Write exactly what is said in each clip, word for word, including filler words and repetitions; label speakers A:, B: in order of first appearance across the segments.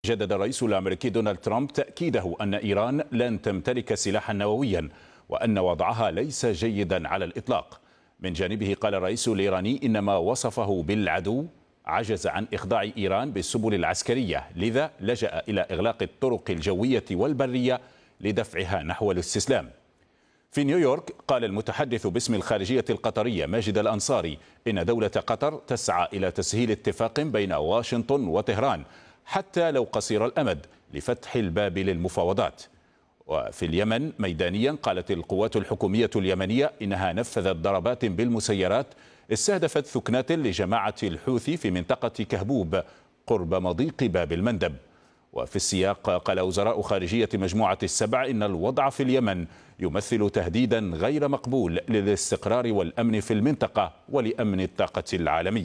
A: جدد الرئيس الأمريكي دونالد ترامب تأكيده أن إيران لن تمتلك سلاحا نوويا وأن وضعها ليس جيدا على الإطلاق. من جانبه قال الرئيس الإيراني إن ما وصفه بالعدو عجز عن إخضاع إيران بالسبل العسكرية، لذا لجأ إلى إغلاق الطرق الجوية والبرية لدفعها نحو الاستسلام. في نيويورك قال المتحدث باسم الخارجية القطرية ماجد الأنصاري إن دولة قطر تسعى إلى تسهيل اتفاق بين واشنطن وطهران حتى لو قصير الأمد لفتح الباب للمفاوضات. وفي اليمن ميدانيا قالت القوات الحكومية اليمنية إنها نفذت ضربات بالمسيرات استهدفت ثكنات لجماعة الحوثي في منطقة كهبوب قرب مضيق باب المندب. وفي السياق قال وزراء خارجية مجموعة السبع إن الوضع في اليمن يمثل تهديدا غير مقبول للاستقرار والأمن في المنطقة ولأمن الطاقة العالمي.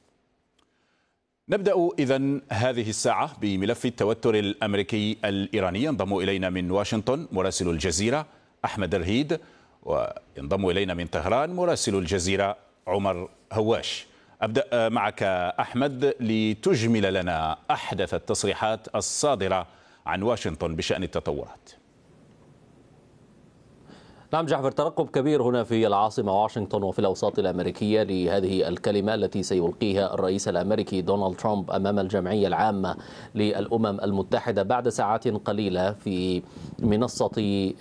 A: نبدأ إذن هذه الساعة بملف التوتر الأمريكي الإيراني. ينضم إلينا من واشنطن مراسل الجزيرة أحمد رهيد، وينضم إلينا من طهران مراسل الجزيرة عمر هواش. أبدأ معك أحمد لتجمل لنا أحدث التصريحات الصادرة عن واشنطن بشأن التطورات.
B: نعم جعفر، ترقب كبير هنا في العاصمة واشنطن وفي الأوساط الأمريكية لهذه الكلمة التي سيلقيها الرئيس الأمريكي دونالد ترامب أمام الجمعية العامة للأمم المتحدة بعد ساعات قليلة في منصة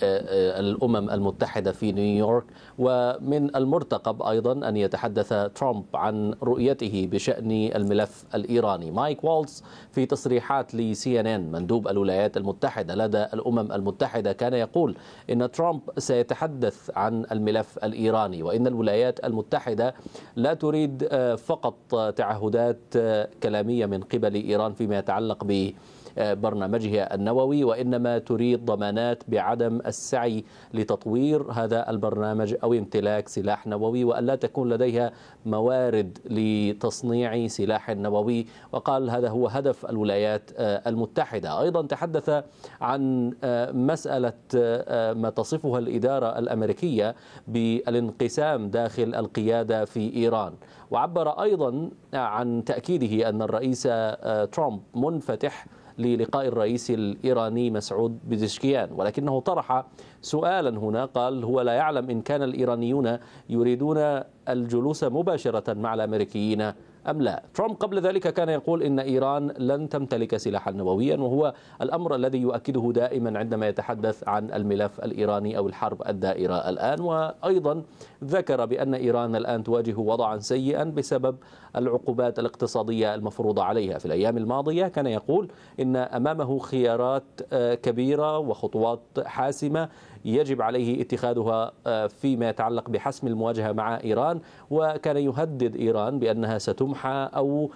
B: الأمم المتحدة في نيويورك. ومن المرتقب أيضا أن يتحدث ترامب عن رؤيته بشأن الملف الإيراني. مايك والتز في تصريحات لسي ان ان مندوب الولايات المتحدة لدى الأمم المتحدة كان يقول إن ترامب سيتحدث تحدث عن الملف الإيراني، وإن الولايات المتحدة لا تريد فقط تعهدات كلامية من قبل إيران فيما يتعلق ب برنامجها النووي، وإنما تريد ضمانات بعدم السعي لتطوير هذا البرنامج أو امتلاك سلاح نووي، وألا تكون لديها موارد لتصنيع سلاح نووي. وقال هذا هو هدف الولايات المتحدة. أيضا تحدث عن مسألة ما تصفها الإدارة الأمريكية بالانقسام داخل القيادة في إيران، وعبر أيضا عن تأكيده أن الرئيس ترامب منفتح للقاء الرئيس الإيراني مسعود بزشكيان، ولكنه طرح سؤالا هنا. قال هو لا يعلم إن كان الإيرانيون يريدون الجلوس مباشرة مع الأمريكيين أم لا. ترامب قبل ذلك كان يقول إن إيران لن تمتلك سلاحا نوويا، وهو الأمر الذي يؤكده دائما عندما يتحدث عن الملف الإيراني أو الحرب الدائرة الآن. وأيضا ذكر بأن إيران الآن تواجه وضعا سيئا بسبب العقوبات الاقتصادية المفروضة عليها. في الأيام الماضية كان يقول إن أمامه خيارات كبيرة وخطوات حاسمة يجب عليه اتخاذها فيما يتعلق بحسم المواجهة مع إيران، وكان يهدد إيران بأنها ستمحى أو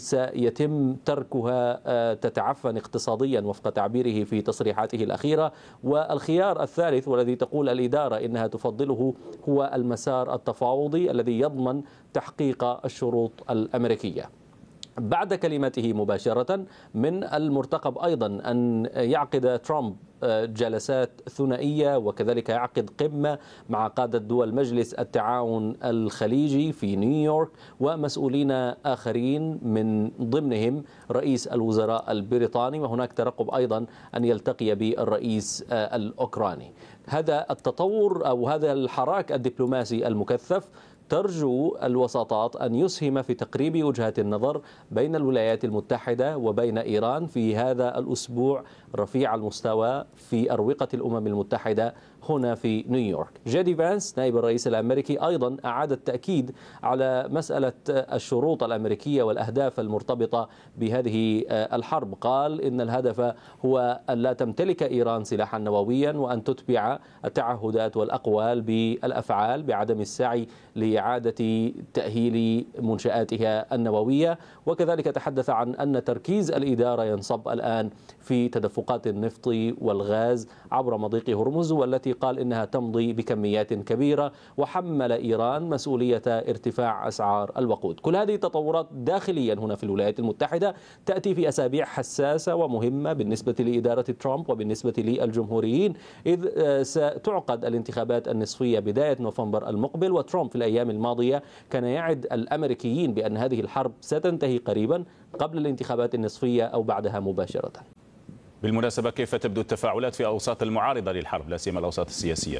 B: سيتم تركها تتعفن اقتصاديا وفق تعبيره في تصريحاته الأخيرة. والخيار الثالث والذي تقول الإدارة إنها تفضله هو المسار التفاوضي الذي يضمن تحقيق الشروط الأمريكية. بعد كلمته مباشرة من المرتقب أيضا أن يعقد ترامب جلسات ثنائية وكذلك يعقد قمة مع قادة دول مجلس التعاون الخليجي في نيويورك ومسؤولين آخرين من ضمنهم رئيس الوزراء البريطاني، وهناك ترقب أيضا أن يلتقي بالرئيس الأوكراني. هذا التطور أو هذا الحراك الدبلوماسي المكثف ترجو الوساطات أن يسهم في تقريب وجهات النظر بين الولايات المتحدة وبين إيران في هذا الأسبوع رفيع المستوى في أروقة الأمم المتحدة هنا في نيويورك. جيدي فانس نائب الرئيس الأمريكي أيضا أعاد التأكيد على مسألة الشروط الأمريكية والأهداف المرتبطة بهذه الحرب. قال إن الهدف هو أن لا تمتلك إيران سلاحا نوويا وأن تتبع التعهدات والأقوال بالأفعال بعدم السعي لإعادة تأهيل منشآتها النووية. وكذلك تحدث عن أن تركيز الإدارة ينصب الآن في تدفقات النفط والغاز عبر مضيق هرمز، والتي قال إنها تمضي بكميات كبيرة، وحمل إيران مسؤولية ارتفاع أسعار الوقود. كل هذه التطورات داخليا هنا في الولايات المتحدة تأتي في أسابيع حساسة ومهمة بالنسبة لإدارة ترامب وبالنسبة للجمهوريين، إذ ستعقد الانتخابات النصفية بداية نوفمبر المقبل، وترامب في الأيام الأيام الماضية كان يعد الأمريكيين بأن هذه الحرب ستنتهي قريبا قبل الانتخابات النصفية أو بعدها مباشرة.
A: بالمناسبة، كيف تبدو التفاعلات في أوساط المعارضة للحرب، لا سيما الأوساط السياسية؟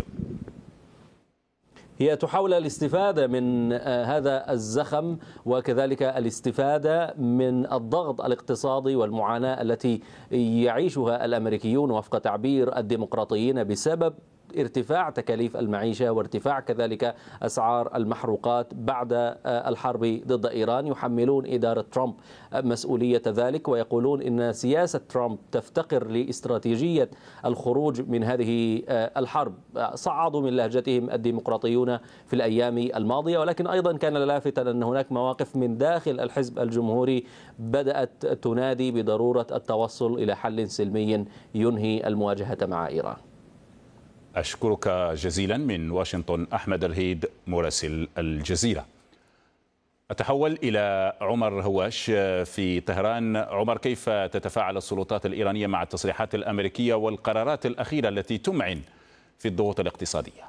B: هي تحاول الاستفادة من هذا الزخم وكذلك الاستفادة من الضغط الاقتصادي والمعاناة التي يعيشها الأمريكيون وفق تعبير الديمقراطيين بسبب ارتفاع تكاليف المعيشة وارتفاع كذلك أسعار المحروقات بعد الحرب ضد إيران. يحملون إدارة ترامب مسؤولية ذلك ويقولون إن سياسة ترامب تفتقر لاستراتيجية الخروج من هذه الحرب. صعدوا من لهجتهم الديمقراطيون في الأيام الماضية، ولكن أيضا كان لافتا أن هناك مواقف من داخل الحزب الجمهوري بدأت تنادي بضرورة التوصل إلى حل سلمي ينهي المواجهة مع إيران.
A: أشكرك جزيلا من واشنطن أحمد الهيد مراسل الجزيرة. أتحول إلى عمر هواش في طهران. عمر، كيف تتفاعل السلطات الإيرانية مع التصريحات الأمريكية والقرارات الأخيرة التي تمعن في الضغوط الاقتصادية؟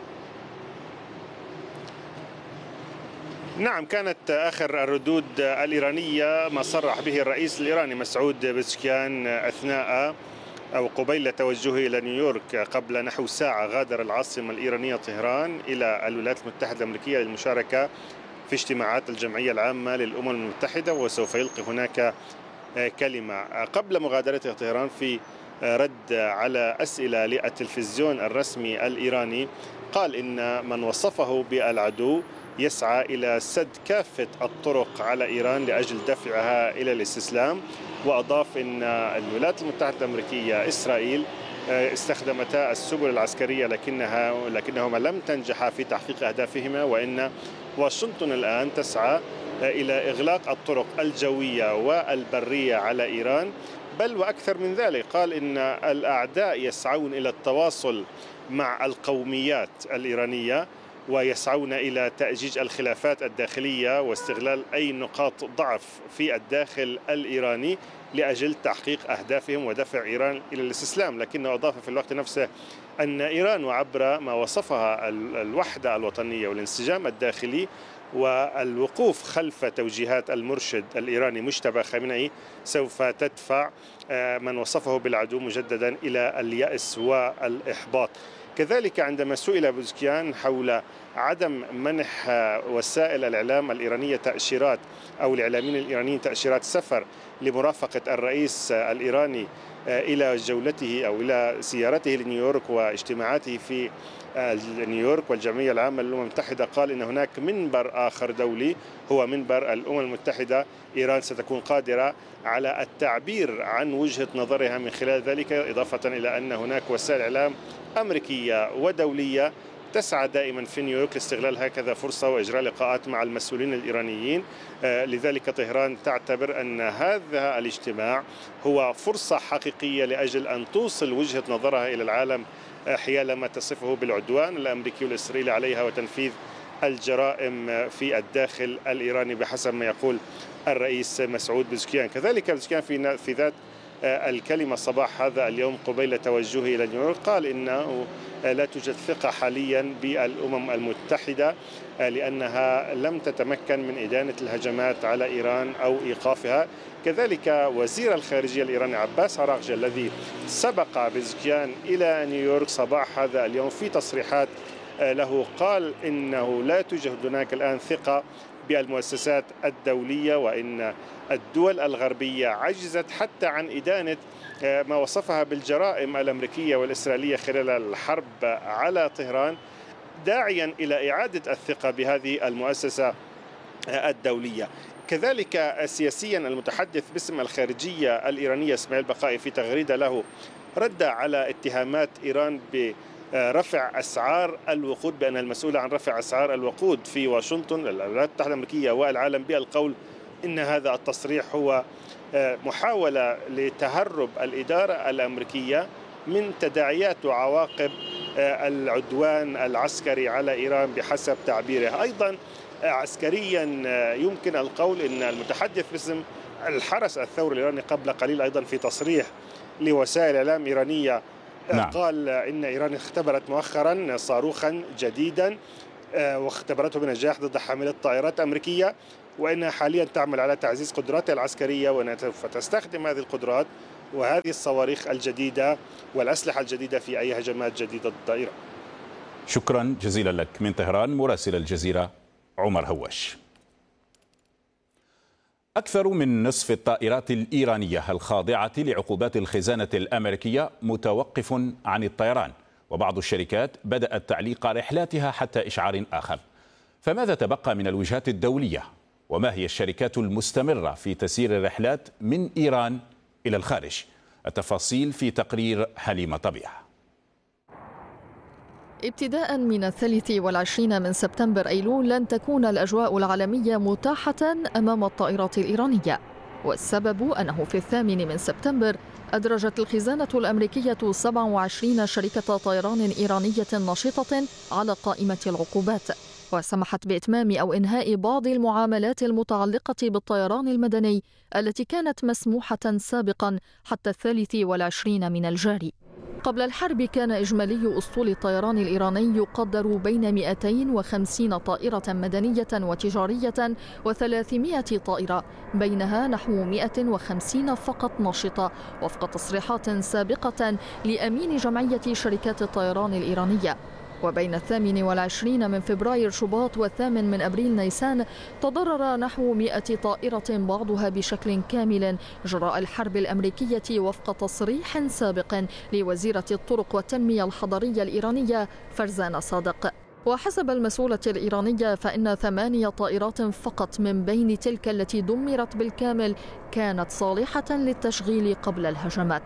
C: نعم، كانت آخر الردود الإيرانية ما صرح به الرئيس الإيراني مسعود بزشكيان أثناء أو قبيل توجهه إلى نيويورك. قبل نحو ساعة غادر العاصمة الإيرانية طهران إلى الولايات المتحدة الأمريكية للمشاركة في اجتماعات الجمعية العامة للأمم المتحدة، وسوف يلقي هناك كلمة. قبل مغادرته طهران، في رد على أسئلة للتلفزيون الرسمي الإيراني، قال إن من وصفه بالعدو يسعى إلى سد كافة الطرق على إيران لأجل دفعها إلى الاستسلام. وأضاف أن الولايات المتحدة الأمريكية إسرائيل استخدمتا السبل العسكرية لكنها لكنهما لم تنجحا في تحقيق أهدافهما، وأن واشنطن الآن تسعى إلى إغلاق الطرق الجوية والبرية على إيران. بل وأكثر من ذلك، قال إن الأعداء يسعون إلى التواصل مع القوميات الإيرانية ويسعون إلى تأجيج الخلافات الداخلية واستغلال أي نقاط ضعف في الداخل الإيراني لأجل تحقيق أهدافهم ودفع إيران إلى الاستسلام. لكنه أضاف في الوقت نفسه أن إيران وعبر ما وصفها الوحدة الوطنية والانسجام الداخلي والوقوف خلف توجيهات المرشد الإيراني مجتبى خامنئي سوف تدفع من وصفه بالعدو مجددا إلى اليأس والإحباط. كذلك عندما سئل بزكيان حول عدم منح وسائل الإعلام الإيرانية تأشيرات أو الإعلاميين الإيرانيين تأشيرات سفر لمرافقة الرئيس الإيراني إلى جولته أو إلى سيارته لنيويورك واجتماعاته في نيويورك والجمعية العامة للأمم المتحدة، قال إن هناك منبر آخر دولي هو منبر الأمم المتحدة. إيران ستكون قادرة على التعبير عن وجهة نظرها من خلال ذلك، إضافة إلى أن هناك وسائل إعلام أمريكية ودولية تسعى دائما في نيويورك لاستغلال هكذا فرصة وإجراء لقاءات مع المسؤولين الإيرانيين. لذلك طهران تعتبر أن هذا الاجتماع هو فرصة حقيقية لأجل أن توصل وجهة نظرها إلى العالم حيال ما تصفه بالعدوان الأمريكي والإسرائيلي عليها وتنفيذ الجرائم في الداخل الإيراني بحسب ما يقول الرئيس مسعود بزكيان. كذلك بزكيان في في ذات الكلمة صباح هذا اليوم قبيل توجهه إلى نيويورك قال إنه لا توجد ثقة حاليا بالأمم المتحدة لأنها لم تتمكن من إدانة الهجمات على إيران أو إيقافها. كذلك وزير الخارجية الإيراني عباس عراقجي الذي سبق بزكيان إلى نيويورك صباح هذا اليوم في تصريحات له قال إنه لا توجد هناك الآن ثقة بالمؤسسات الدولية، وإن الدول الغربية عجزت حتى عن إدانة ما وصفها بالجرائم الأمريكية والإسرائيلية خلال الحرب على طهران، داعيا إلى إعادة الثقة بهذه المؤسسة الدولية. كذلك سياسيا المتحدث باسم الخارجية الإيرانية إسماعيل بقائي في تغريدة له رد على اتهامات إيران ب رفع أسعار الوقود، بأن المسؤول عن رفع أسعار الوقود في واشنطن الولايات المتحدة الأمريكية والعالم بالقول إن هذا التصريح هو محاولة لتهرب الإدارة الأمريكية من تداعيات وعواقب العدوان العسكري على إيران بحسب تعبيره. أيضا عسكريا يمكن القول إن المتحدث باسم الحرس الثوري الإيراني قبل قليل أيضا في تصريح لوسائل إعلام إيرانية نعم. قال إن إيران اختبرت مؤخرا صاروخا جديدا واختبرته بنجاح ضد حاملة طائرات أمريكية، وإنها حاليا تعمل على تعزيز قدراتها العسكرية، وأنها سوف تستخدم هذه القدرات وهذه الصواريخ الجديدة والأسلحة الجديدة في أي هجمات جديدة ضد إيران.
A: شكرا جزيلا لك من طهران مراسل الجزيرة عمر هواش. أكثر من نصف الطائرات الإيرانية الخاضعة لعقوبات الخزانة الأمريكية متوقف عن الطيران، وبعض الشركات بدأت تعليق رحلاتها حتى إشعار آخر. فماذا تبقى من الوجهات الدولية؟ وما هي الشركات المستمرة في تسيير الرحلات من إيران إلى الخارج؟ التفاصيل في تقرير حليمة طبيعة.
D: ابتداء من الثالث والعشرين من سبتمبر أيلول لن تكون الأجواء العالمية متاحة أمام الطائرات الإيرانية، والسبب أنه في الثامن من سبتمبر أدرجت الخزانة الأمريكية سبع وعشرين شركة طيران إيرانية نشطة على قائمة العقوبات، وسمحت بإتمام أو إنهاء بعض المعاملات المتعلقة بالطيران المدني التي كانت مسموحة سابقا حتى الثالث والعشرين من الجاري. قبل الحرب كان إجمالي أسطول الطيران الإيراني يقدر بين مئتين وخمسين طائرة مدنية وتجارية وثلاثمئة طائرة، بينها نحو مئة وخمسين فقط نشطة وفق تصريحات سابقة لأمين جمعية شركات الطيران الإيرانية. وبين الثامن والعشرين من فبراير شباط والثامن من أبريل نيسان تضرر نحو مئة طائرة بعضها بشكل كامل جراء الحرب الأمريكية وفق تصريح سابق لوزيرة الطرق والتنمية الحضرية الإيرانية فرزان صادق. وحسب المسؤولة الإيرانية فإن ثمانية طائرات فقط من بين تلك التي دمرت بالكامل كانت صالحة للتشغيل قبل الهجمات.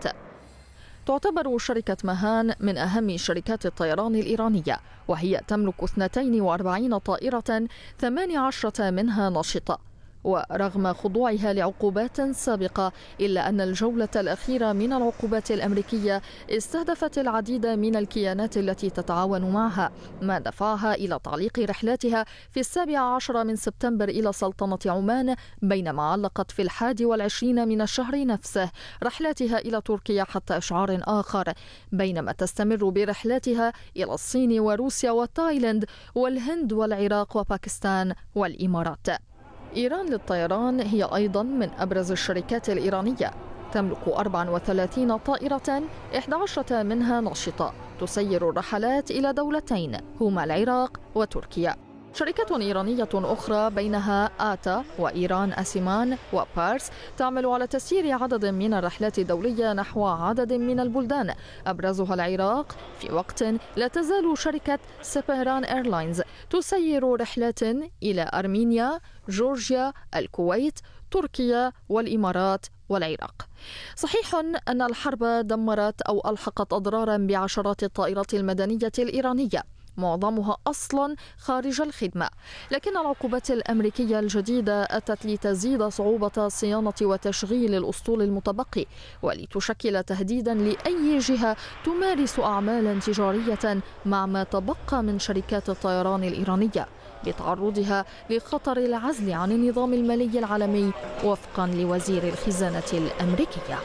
D: تعتبر شركة مهان من أهم شركات الطيران الإيرانية، وهي تملك اثنتين وأربعين طائرة ثمان عشرة منها نشطة. ورغم خضوعها لعقوبات سابقة إلا أن الجولة الأخيرة من العقوبات الأمريكية استهدفت العديد من الكيانات التي تتعاون معها، ما دفعها إلى تعليق رحلاتها في السابع عشر من سبتمبر إلى سلطنة عمان، بينما علقت في الحادي والعشرين من الشهر نفسه رحلاتها إلى تركيا حتى إشعار آخر، بينما تستمر برحلاتها إلى الصين وروسيا وتايلاند والهند والعراق وباكستان والإمارات. إيران للطيران هي أيضا من أبرز الشركات الإيرانية، تملك أربع وثلاثين طائرة إحدى عشرة منها نشطة تسير الرحلات إلى دولتين هما العراق وتركيا. شركات إيرانية أخرى بينها آتا وإيران أسيمان وبارس تعمل على تسيير عدد من الرحلات الدولية نحو عدد من البلدان أبرزها العراق، في وقت لا تزال شركة سبهران إيرلاينز تسير رحلات إلى أرمينيا، جورجيا، الكويت، تركيا والإمارات والعراق. صحيح أن الحرب دمرت أو ألحقت أضرارا بعشرات الطائرات المدنية الإيرانية، معظمها أصلا خارج الخدمة، لكن العقوبات الأمريكية الجديدة أتت لتزيد صعوبة صيانة وتشغيل الأسطول المتبقي، ولتشكل تهديدا لأي جهة تمارس أعمالا تجارية مع ما تبقى من شركات الطيران الإيرانية، بتعرضها لخطر العزل عن النظام المالي العالمي وفقا لوزير الخزانة الأمريكية.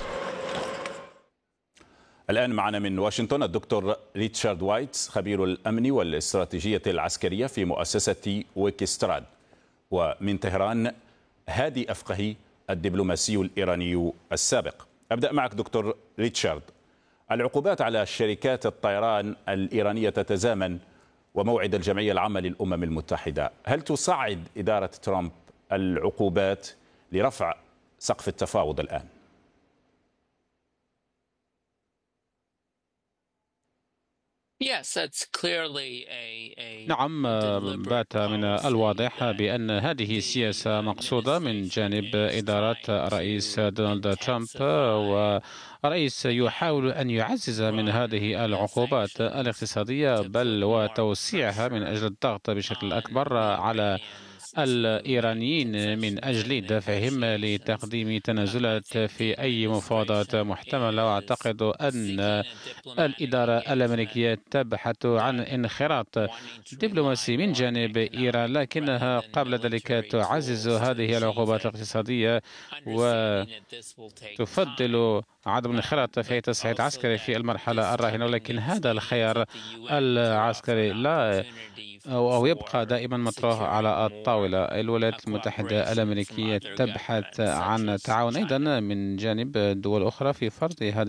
A: الآن معنا من واشنطن الدكتور ريتشارد وايتس خبير الأمن والاستراتيجية العسكرية في مؤسسة ويكستراد، ومن طهران هادي أفقهي الدبلوماسي الإيراني السابق. أبدأ معك دكتور ريتشارد. العقوبات على شركات الطيران الإيرانية تتزامن وموعد الجمعية العامة للأمم المتحدة، هل تصعد إدارة ترامب العقوبات لرفع سقف التفاوض الآن؟
E: نعم، بات من الواضح بأن هذه سياسة مقصودة من جانب إدارة الرئيس دونالد ترامب، ورئيس يحاول أن يعزز من هذه العقوبات الاقتصادية بل وتوسيعها من أجل الضغط بشكل أكبر على الإيرانيين من أجل دفعهم لتقديم تنازلات في أي مفاوضات محتملة. وأعتقد أن الإدارة الأمريكية تبحث عن انخراط دبلوماسي من جانب إيران، لكنها قبل ذلك تعزز هذه العقوبات الاقتصادية وتفضل عدم الانخراط في أي تصعيد عسكري في المرحلة الراهنة. ولكن هذا الخيار العسكري لا أو يبقى دائما مطروح على الطاولة. الولايات المتحدة الأمريكية تبحث عن تعاون أيضا من جانب دول أخرى في فرض هذه